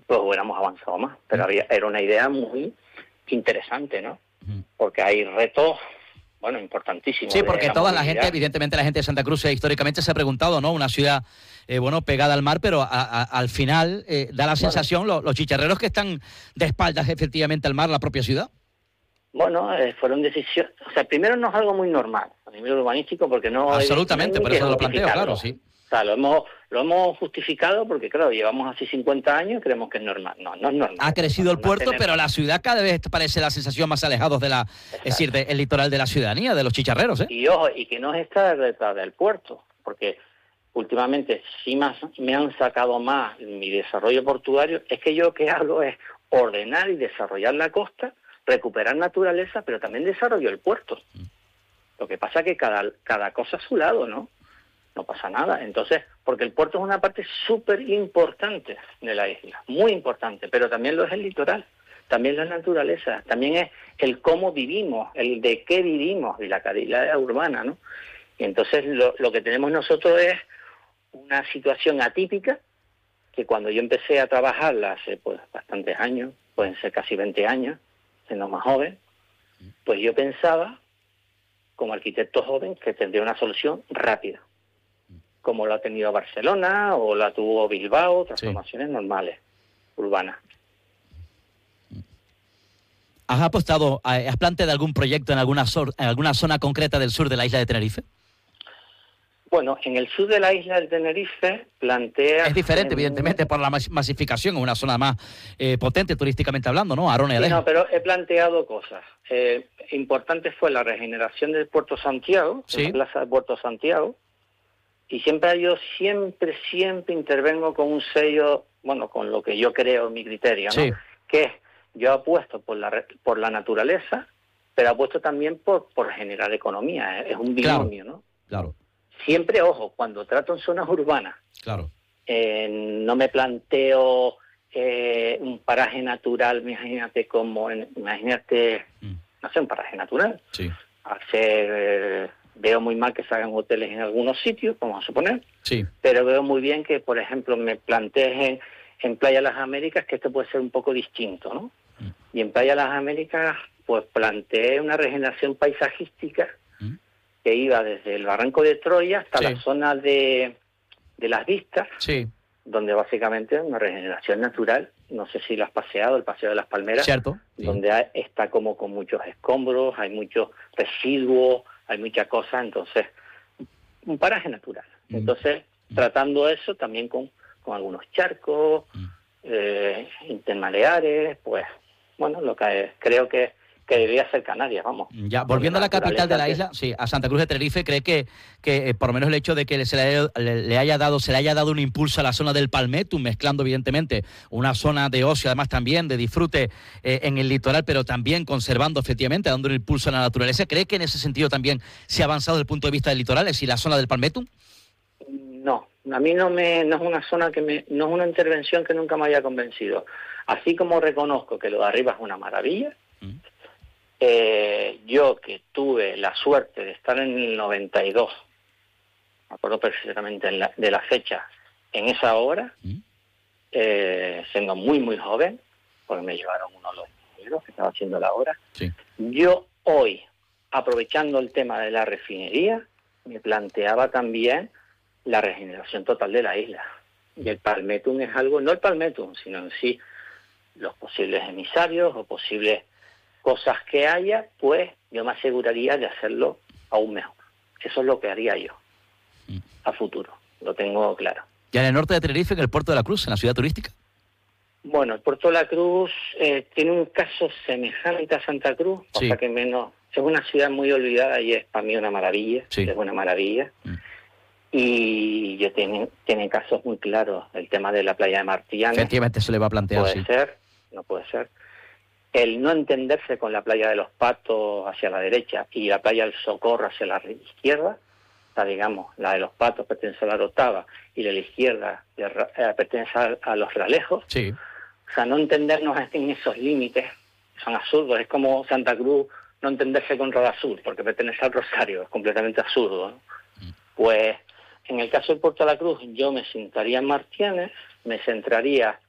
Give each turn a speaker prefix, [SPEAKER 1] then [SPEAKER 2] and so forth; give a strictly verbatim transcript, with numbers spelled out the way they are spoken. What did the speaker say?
[SPEAKER 1] pues hubiéramos avanzado más. Pero había, era una idea muy interesante, ¿no? Porque hay retos, bueno, importantísimos.
[SPEAKER 2] Sí, porque
[SPEAKER 1] la
[SPEAKER 2] toda
[SPEAKER 1] movilidad.
[SPEAKER 2] la gente, evidentemente la gente de Santa Cruz eh, históricamente se ha preguntado, ¿no? Una ciudad, eh, bueno, pegada al mar, pero a, a, al final eh, da la sensación, bueno, lo, los chicharreros que están de espaldas efectivamente al mar, la propia ciudad.
[SPEAKER 1] Bueno, eh, fueron decisiones, o sea, primero no es algo muy normal a nivel urbanístico porque no...
[SPEAKER 2] Absolutamente,
[SPEAKER 1] no
[SPEAKER 2] por eso lo planteo, claro, sí.
[SPEAKER 1] O sea, lo hemos, lo hemos justificado porque, claro, llevamos así cincuenta años y creemos que es normal. No, no es normal.
[SPEAKER 2] Ha crecido el puerto,
[SPEAKER 1] tener...
[SPEAKER 2] pero la ciudad cada vez parece la sensación más alejados de la, Exacto. es decir, del litoral de la ciudadanía, de los chicharreros, ¿eh?
[SPEAKER 1] Y ojo, y que no está detrás del puerto, porque últimamente sí más, me han sacado más mi desarrollo portuario. Es que yo lo que hago es ordenar y desarrollar la costa, recuperar naturaleza, pero también desarrollo el puerto. Mm. Lo que pasa es que cada, cada cosa a su lado, ¿no? No pasa nada. Entonces, porque el puerto es una parte súper importante de la isla, muy importante, pero también lo es el litoral, también la naturaleza, también es el cómo vivimos, el de qué vivimos y la calidad urbana, ¿no? Y entonces lo, lo que tenemos nosotros es una situación atípica que cuando yo empecé a trabajarla hace pues bastantes años, pueden ser casi veinte años, siendo más joven, pues yo pensaba como arquitecto joven que tendría una solución rápida, como lo ha tenido Barcelona o la tuvo Bilbao, transformaciones sí. normales, urbanas.
[SPEAKER 2] ¿Has apostado, has planteado algún proyecto en alguna, so- en alguna zona concreta del sur de la isla de Tenerife?
[SPEAKER 1] Bueno, en el sur de la isla de Tenerife plantea...
[SPEAKER 2] Es diferente,
[SPEAKER 1] en...
[SPEAKER 2] evidentemente, por la mas- masificación, en una zona más eh, potente turísticamente hablando, ¿no? Arona y
[SPEAKER 1] sí,
[SPEAKER 2] Alejo.
[SPEAKER 1] no, pero he planteado cosas. Eh, importante fue la regeneración del Puerto Santiago,
[SPEAKER 2] sí.
[SPEAKER 1] la plaza de Puerto Santiago, y siempre yo, siempre, siempre intervengo con un sello, bueno, con lo que yo creo, mi criterio, ¿no?
[SPEAKER 2] Sí.
[SPEAKER 1] Que es, yo apuesto por la por la naturaleza, pero apuesto también por, por generar economía, es un binomio,
[SPEAKER 2] claro,
[SPEAKER 1] ¿no?
[SPEAKER 2] Claro.
[SPEAKER 1] Siempre, ojo, cuando trato en zonas urbanas,
[SPEAKER 2] claro.
[SPEAKER 1] eh, no me planteo eh, un paraje natural, imagínate como, en, imagínate, mm. no sé, un paraje natural.
[SPEAKER 2] Sí.
[SPEAKER 1] Hacer, eh, veo muy mal que se hagan hoteles en algunos sitios, vamos a suponer,
[SPEAKER 2] sí.
[SPEAKER 1] pero veo muy bien que, por ejemplo, me plantees en, en Playa Las Américas que esto puede ser un poco distinto, ¿no? Mm. Y en Playa Las Américas, pues planteé una regeneración paisajística que iba desde el Barranco de Troya hasta sí. la zona de, de Las Vistas,
[SPEAKER 2] sí.
[SPEAKER 1] donde básicamente es una regeneración natural. No sé si lo has paseado, el Paseo de las Palmeras,
[SPEAKER 2] cierto, sí.
[SPEAKER 1] donde hay, está como con muchos escombros, hay muchos residuos, hay muchas cosas, entonces, un paraje natural. Mm. Entonces, mm. tratando eso también con, con algunos charcos, mm. eh, intermaleares, pues, bueno, lo que creo que que debería ser Canarias, vamos.
[SPEAKER 2] Ya, volviendo a la capital de la isla, sí, a Santa Cruz de Tenerife, ¿cree que, que eh, por lo menos el hecho de que se le haya, le, le haya dado, se le haya dado un impulso a la zona del Palmetum, mezclando evidentemente una zona de ocio, además también de disfrute eh, en el litoral, pero también conservando efectivamente, dando un impulso a la naturaleza, ¿cree que en ese sentido también se ha avanzado desde el punto de vista del litoral, es decir, la zona del Palmetum?
[SPEAKER 1] No, a mí no me, no es una zona que me, no es una intervención que nunca me haya convencido. Así como reconozco que lo de arriba es una maravilla, ¿Mm? Eh, yo que tuve la suerte de estar en el noventa y dos, me acuerdo perfectamente en la, de la fecha, en esa hora, ¿Mm? eh, siendo muy muy joven, porque me llevaron uno de los ingenieros que estaba haciendo la obra,
[SPEAKER 2] sí.
[SPEAKER 1] Yo hoy, aprovechando el tema de la refinería, me planteaba también la regeneración total de la isla. Y el Palmetum es algo, no el Palmetum, sino en sí los posibles emisarios o posibles cosas que haya, pues yo me aseguraría de hacerlo aún mejor. Eso es lo que haría yo a futuro, lo tengo claro.
[SPEAKER 2] ¿Y en el norte de Tenerife, en el Puerto de la Cruz, en la ciudad turística?
[SPEAKER 1] Bueno, el Puerto de la Cruz eh, tiene un caso semejante a Santa Cruz, o
[SPEAKER 2] sí.
[SPEAKER 1] sea que menos, es una ciudad muy olvidada y es para mí una maravilla,
[SPEAKER 2] sí.
[SPEAKER 1] es una maravilla. Mm. Y yo tiene, tiene casos muy claros, el tema de la playa de Martillanes.
[SPEAKER 2] Efectivamente se le va a plantear,
[SPEAKER 1] Puede
[SPEAKER 2] sí.
[SPEAKER 1] ser, no puede ser. El no entenderse con la playa de los Patos hacia la derecha y la playa del Socorro hacia la izquierda, o sea, digamos, la de los Patos pertenece a la Orotava y la de la izquierda de, eh, pertenece a, a los Ralejos.
[SPEAKER 2] Sí.
[SPEAKER 1] O sea, no entendernos en esos límites son absurdos. Es como Santa Cruz no entenderse con Roda Sur, porque pertenece al Rosario, es completamente absurdo, ¿no? Mm. Pues, en el caso del Puerto de la Cruz, yo me sentaría en Martillanes, me centraría